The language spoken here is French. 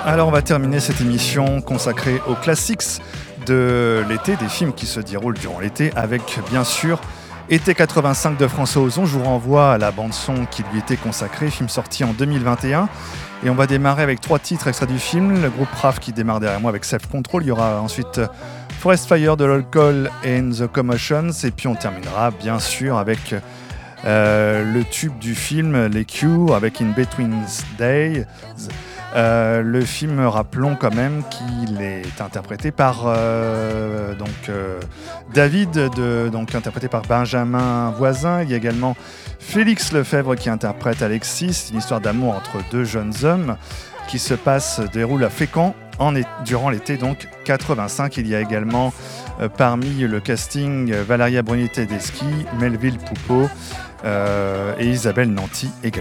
Alors on va terminer cette émission consacrée aux classiques de l'été, des films qui se déroulent durant l'été, avec bien sûr Été 85 de François Ozon. Je vous renvoie à la bande-son qui lui était consacrée, film sorti en 2021. Et on va démarrer avec 3 titres extraits du film. Le groupe RAF qui démarre derrière moi avec Self Control. Il y aura ensuite Forest Fire de L'Alcool and the Commotions. Et puis on terminera bien sûr avec le tube du film, Les Cure, avec In Between Days. Le film, rappelons quand même qu'il est interprété par David, interprété par Benjamin Voisin. Il y a également Félix Lefebvre qui interprète Alexis. C'est une histoire d'amour entre 2 jeunes hommes qui se déroule à Fécamp durant l'été 85. Il y a également parmi le casting Valeria Bruni Tedeschi, Melville Poupeau et Isabelle Nanty également.